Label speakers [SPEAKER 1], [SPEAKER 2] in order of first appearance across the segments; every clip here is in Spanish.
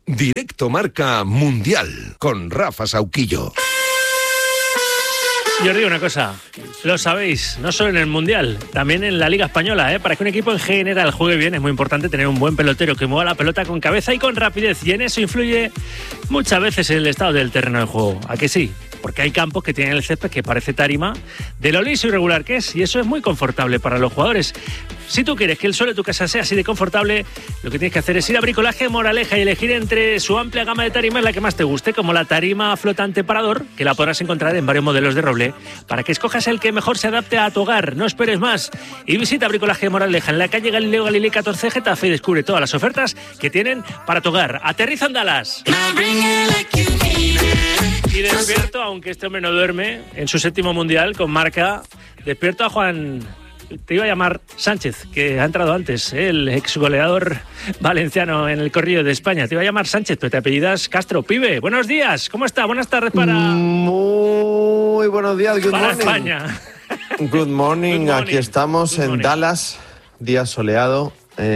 [SPEAKER 1] Directo Marca Mundial con Rafa Sauquillo.
[SPEAKER 2] Yo os digo una cosa, lo sabéis, no solo en el Mundial, también en la Liga Española, para que un equipo en general juegue bien es muy importante tener un buen pelotero que mueva la pelota con cabeza y con rapidez, y en eso influye muchas veces el estado del terreno de juego. ¿A que sí? Porque hay campos que tienen el césped que parece tarima de lo liso y regular que es, y eso es muy confortable para los jugadores. Si tú quieres que el suelo de tu casa sea así de confortable, lo que tienes que hacer es ir a Bricolaje Moraleja y elegir entre su amplia gama de tarimas la que más te guste, como la tarima flotante parador, que la podrás encontrar en varios modelos de roble, para que escojas el que mejor se adapte a tu hogar. No esperes más y visita Bricolaje Moraleja en la calle Galileo Galilei 14 Getafe y descubre todas las ofertas que tienen para tu hogar. Aterriza en Dallas. Y despierto, aunque este hombre no duerme, en su 7º Mundial con Marca, despierto a Juan... Te iba a llamar Sánchez, que ha entrado antes, el exgoleador valenciano en el Corrillo de España. Te iba a llamar Sánchez, pero te apellidas Castro. Pibe, buenos días, ¿cómo está? Buenas tardes para...
[SPEAKER 3] Muy buenos días, good
[SPEAKER 2] para
[SPEAKER 3] morning.
[SPEAKER 2] España.
[SPEAKER 3] Good morning, aquí estamos en Dallas, día soleado.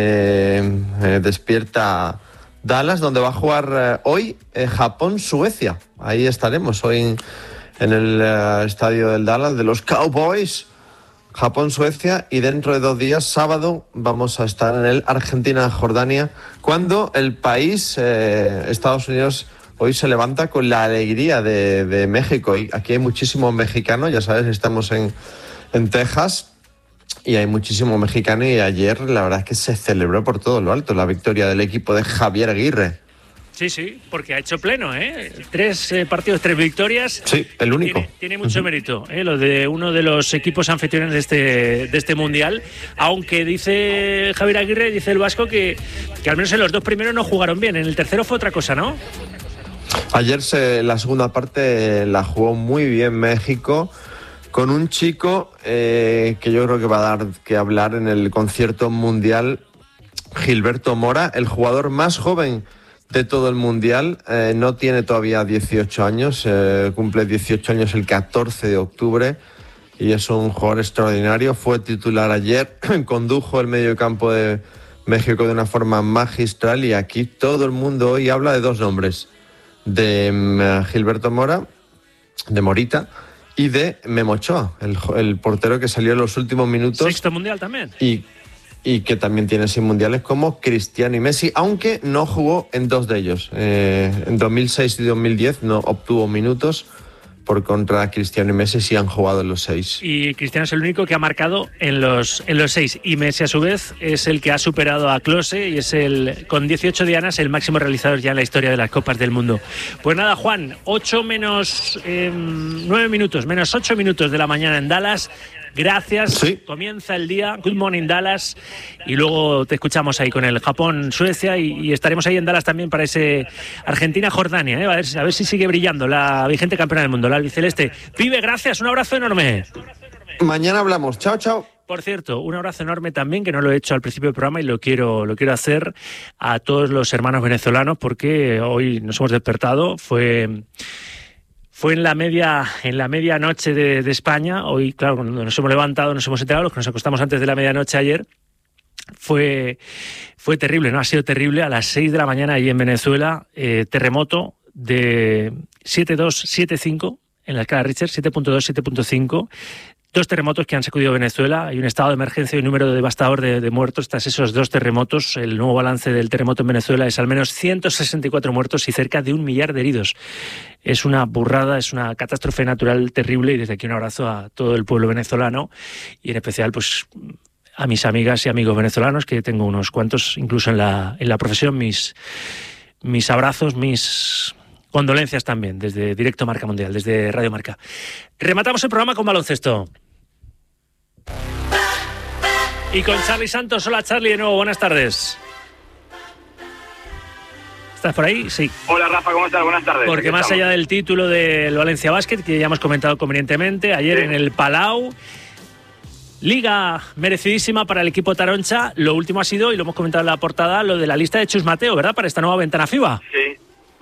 [SPEAKER 3] Despierta Dallas, donde va a jugar hoy Japón-Suecia. Ahí estaremos hoy en el estadio del Dallas de los Cowboys. Japón-Suecia, y dentro de 2 días, sábado, vamos a estar en el Argentina-Jordania, cuando el país, Estados Unidos, hoy se levanta con la alegría de México. Y aquí hay muchísimos mexicanos, ya sabes, estamos en Texas, y hay muchísimos mexicanos, y ayer la verdad es que se celebró por todo lo alto la victoria del equipo de Javier Aguirre.
[SPEAKER 2] Sí, porque ha hecho pleno, 3 partidos, 3 victorias.
[SPEAKER 3] Sí, el único.
[SPEAKER 2] Tiene mucho mérito, lo de uno de los equipos anfitriones de este Mundial, aunque dice Javier Aguirre, dice el vasco, que al menos en los 2 primeros no jugaron bien, en el tercero fue otra cosa, ¿no?
[SPEAKER 3] Ayer la segunda parte la jugó muy bien México, con un chico que yo creo que va a dar que hablar en el concierto mundial, Gilberto Mora, el jugador más joven de todo el Mundial. No tiene todavía 18 años, cumple 18 años el 14 de octubre y es un jugador extraordinario. Fue titular ayer, condujo el mediocampo de México de una forma magistral, y aquí todo el mundo hoy habla de 2 nombres, de Gilberto Mora, de Morita, y de Memo Ochoa, el portero que salió en los últimos minutos.
[SPEAKER 2] 6º Mundial también.
[SPEAKER 3] Y que también tiene 6 mundiales, como Cristiano y Messi, aunque no jugó en 2 de ellos. En 2006 y 2010 no obtuvo minutos, por contra Cristiano y Messi sí han jugado en los 6.
[SPEAKER 2] Y Cristiano es el único que ha marcado en los 6, y Messi a su vez es el que ha superado a Klose y es con 18 dianas el máximo realizador ya en la historia de las Copas del Mundo. Pues nada, Juan, 8 menos 9 minutos, menos 8 minutos de la mañana en Dallas. Gracias, sí. Comienza el día, Good Morning Dallas, y luego te escuchamos ahí con el Japón-Suecia, y estaremos ahí en Dallas también para ese Argentina-Jordania, a ver si sigue brillando la vigente campeona del mundo, la albiceleste. Pibe, gracias, un abrazo enorme.
[SPEAKER 3] Mañana hablamos, chao.
[SPEAKER 2] Por cierto, un abrazo enorme también, que no lo he hecho al principio del programa y lo quiero hacer a todos los hermanos venezolanos, porque hoy nos hemos despertado, fue en la medianoche de España. Hoy, claro, cuando nos hemos levantado, nos hemos enterado, los que nos acostamos antes de la medianoche ayer, fue terrible, ¿no? Ha sido terrible. A las 6 de la mañana allí en Venezuela, terremoto de 7.2, 7.5 en la escala Richter, 7.2, 7.5. 2 terremotos que han sacudido Venezuela. Hay un estado de emergencia y un número devastador de muertos tras esos 2 terremotos. El nuevo balance del terremoto en Venezuela es al menos 164 muertos y cerca de 1 millar de heridos. Es una burrada, es una catástrofe natural terrible, y desde aquí un abrazo a todo el pueblo venezolano, y en especial pues a mis amigas y amigos venezolanos, que tengo unos cuantos incluso en la profesión. Mis abrazos, mis condolencias también desde Directo Marca Mundial, desde Radio Marca. Rematamos el programa con baloncesto. Y con Charly Santos. Hola, Charly, de nuevo, buenas tardes. ¿Estás por ahí? Sí.
[SPEAKER 4] Hola, Rafa, ¿cómo estás? Buenas tardes.
[SPEAKER 2] Porque más allá del título del Valencia Basket, que ya hemos comentado convenientemente, ayer en el Palau, liga merecidísima para el equipo taroncha. Lo último ha sido, y lo hemos comentado en la portada, lo de la lista de Chus Mateo, ¿verdad? Para esta nueva ventana FIBA.
[SPEAKER 4] Sí.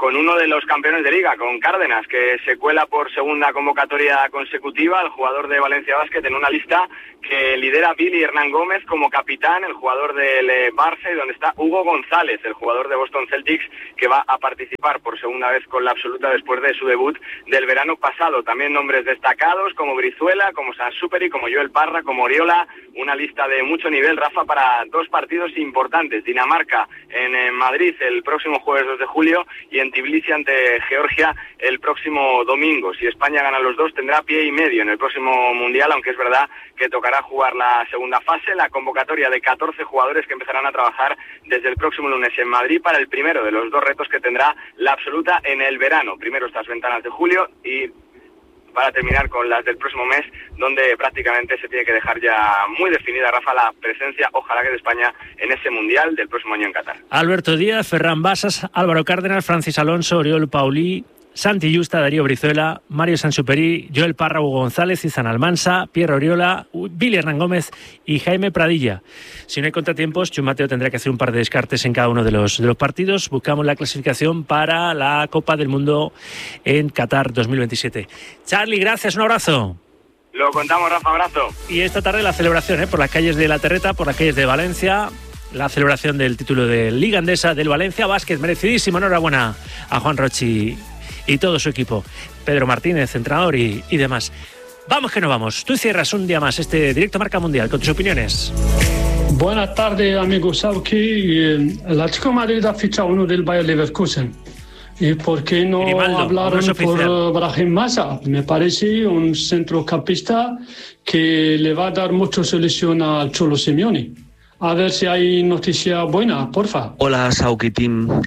[SPEAKER 4] con uno de los campeones de Liga, con Cárdenas, que se cuela por segunda convocatoria consecutiva, el jugador de Valencia Basket, en una lista que lidera Billy Hernán Gómez como capitán, el jugador del Barça, y donde está Hugo González, el jugador de Boston Celtics, que va a participar por segunda vez con la absoluta después de su debut del verano pasado. También nombres destacados como Brizuela, como Sansuperi, como Joel Parra, como Oriola, una lista de mucho nivel, Rafa, para dos partidos importantes: Dinamarca en Madrid el próximo jueves 2 de julio y en Tbilisi ante Georgia el próximo domingo. Si España gana los dos, tendrá pie y medio en el próximo Mundial, aunque es verdad que tocará jugar la segunda fase, la convocatoria de 14 jugadores que empezarán a trabajar desde el próximo lunes en Madrid para el primero de los dos retos que tendrá la absoluta en el verano. Primero estas ventanas de julio y para terminar con las del próximo mes, donde prácticamente se tiene que dejar ya muy definida, Rafa, la presencia, ojalá que de España, en ese Mundial del próximo año en Qatar.
[SPEAKER 2] Alberto Díaz, Ferran Basas, Álvaro Cárdenas, Francis Alonso, Oriol Paulí, Santi Justa, Darío Brizuela, Mario Sansuperi, Joel Parra, Hugo González, Izan Almansa, Pierre Oriola, Billy Hernán Gómez y Jaime Pradilla. Si no hay contratiempos, Chus Mateo tendrá que hacer un par de descartes en cada uno de los partidos. Buscamos la clasificación para la Copa del Mundo en Qatar 2027. Charlie, gracias, un abrazo.
[SPEAKER 4] Lo contamos, Rafa, abrazo.
[SPEAKER 2] Y esta tarde la celebración por las calles de La Terreta, por las calles de Valencia, la celebración del título de Liga Endesa del Valencia Basket. Merecidísimo, enhorabuena a Juan Rochi y todo su equipo, Pedro Martínez, entrenador y demás. Vamos que no vamos. Tú cierras un día más este Directo Marca Mundial con tus opiniones.
[SPEAKER 5] Buenas tardes, amigo Sauki. El Atlético de Madrid ha fichado uno del Bayer Leverkusen. ¿Y por qué no hablaron por Brahim Massa? Me parece un centrocampista que le va a dar mucha solución al Cholo Simeone. A ver si hay noticia buena, porfa.
[SPEAKER 6] Hola, Sauki Team.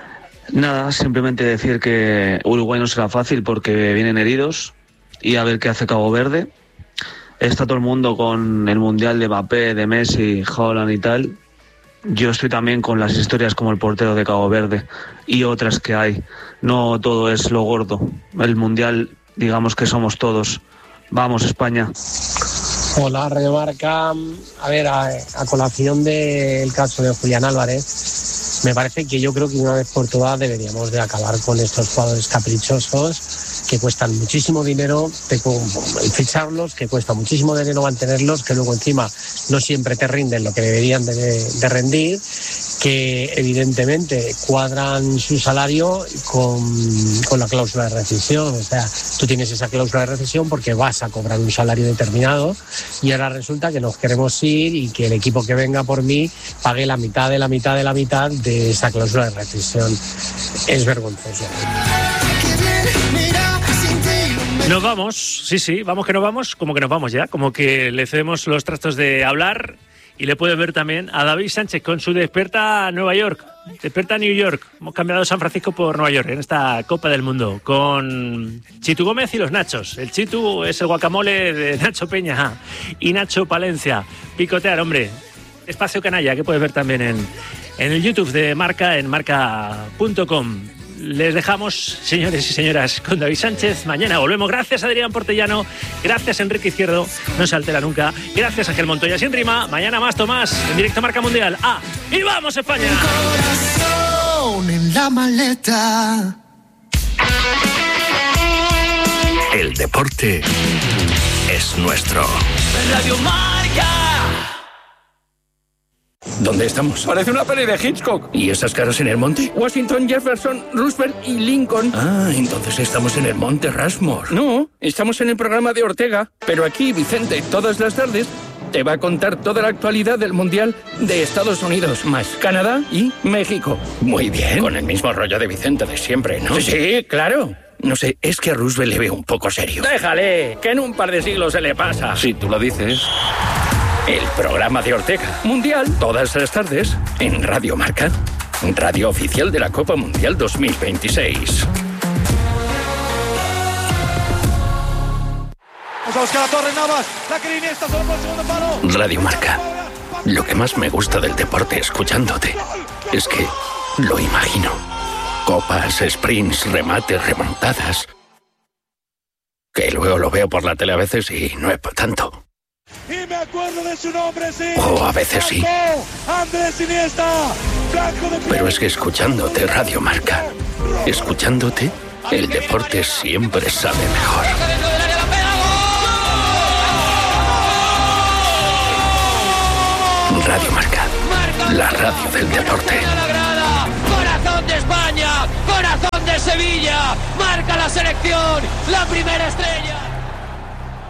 [SPEAKER 6] Nada, simplemente decir que Uruguay no será fácil porque vienen heridos y a ver qué hace Cabo Verde. Está todo el mundo con el Mundial de Mbappé, de Messi, Haaland y tal. Yo estoy también con las historias como el portero de Cabo Verde y otras que hay. No todo es lo gordo. El Mundial, digamos que somos todos. Vamos, España.
[SPEAKER 7] Hola, Radio Marca. A ver, a colación del caso de Julián Álvarez, me parece que yo creo que una vez por todas deberíamos de acabar con estos jugadores caprichosos que cuestan muchísimo dinero ficharlos, que cuesta muchísimo dinero mantenerlos, que luego encima no siempre te rinden lo que deberían de rendir, que evidentemente cuadran su salario con la cláusula de rescisión. O sea, tú tienes esa cláusula de rescisión porque vas a cobrar un salario determinado y ahora resulta que nos queremos ir y que el equipo que venga por mí pague la mitad de la mitad de la mitad de esa cláusula de rescisión. Es vergonzoso.
[SPEAKER 2] Nos vamos, sí, vamos que nos vamos, como que nos vamos ya, como que le cedemos los trastos de hablar y le puedes ver también a David Sánchez con su Desperta Nueva York, Desperta New York. Hemos cambiado San Francisco por Nueva York en esta Copa del Mundo con Chitu Gómez y los Nachos. El Chitu es el guacamole de Nacho Peña y Nacho Palencia. Picotear, hombre. Espacio Canalla, que puedes ver también en el YouTube de Marca, en marca.com. Les dejamos, señores y señoras, con David Sánchez. Mañana volvemos. Gracias, Adrián Portellano. Gracias, Enrique Izquierdo. No se altera nunca. Gracias, Ángel Montoya sin rima. Mañana más, Tomás, en Directo Marca Mundial. ¡Y vamos, España!
[SPEAKER 8] Corazón en la maleta.
[SPEAKER 1] El deporte es nuestro.
[SPEAKER 8] Radio Marca.
[SPEAKER 9] ¿Dónde estamos?
[SPEAKER 10] Parece una peli de Hitchcock.
[SPEAKER 9] ¿Y esas caras en el monte?
[SPEAKER 10] Washington, Jefferson, Roosevelt y Lincoln.
[SPEAKER 9] Ah, entonces estamos en el monte Rushmore.
[SPEAKER 10] No, estamos en el programa de Ortega. Pero aquí, Vicente, todas las tardes, te va a contar toda la actualidad del Mundial de Estados Unidos, más Canadá y México.
[SPEAKER 9] Muy bien. Con el mismo rollo de Vicente de siempre, ¿no?
[SPEAKER 10] Sí, claro.
[SPEAKER 9] No sé, es que a Roosevelt le veo un poco serio.
[SPEAKER 10] Déjale, que en un par de siglos se le pasa.
[SPEAKER 9] Si tú lo dices. El programa de Ortega. Mundial, todas las tardes, en Radio Marca. Radio oficial de la Copa Mundial 2026. Radio Marca. Lo que más me gusta del deporte escuchándote es que lo imagino. Copas, sprints, remates, remontadas. Que luego lo veo por la tele a veces y no es para tanto.
[SPEAKER 11] Y me acuerdo de su nombre, sí.
[SPEAKER 9] O a veces sí.
[SPEAKER 11] Andrés Iniesta.
[SPEAKER 9] Pero es que escuchándote, Radio Marca, escuchándote, el deporte siempre sabe mejor. Radio Marca, la radio del deporte.
[SPEAKER 11] Corazón de España, corazón de Sevilla, marca la selección, la primera estrella.